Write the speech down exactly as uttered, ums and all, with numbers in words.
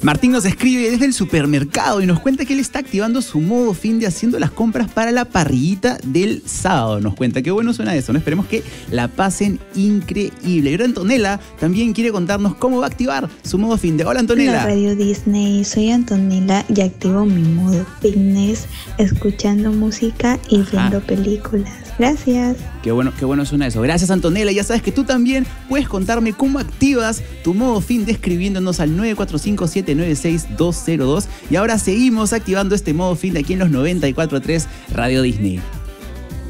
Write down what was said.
Martín nos escribe desde el supermercado y nos cuenta que él está activando su modo fin de haciendo las compras para la parrillita del sábado. Nos cuenta, qué bueno suena eso, ¿no? Esperemos que la pasen increíble. Y ahora Antonella también quiere contarnos cómo va a activar su modo fin de. Hola, Antonella. Hola, Radio Disney. Soy Antonella y activo mi modo fitness escuchando música y viendo Ajá. películas. Gracias. Qué bueno, qué bueno suena eso. Gracias, Antonella. Ya sabes que tú también puedes contarme cómo activas tu modo fin de escribiéndonos al nueve cuatro cinco siete nueve seis dos cero dos. Y ahora seguimos activando este modo fin de aquí en los noventa y cuatro punto tres Radio Disney.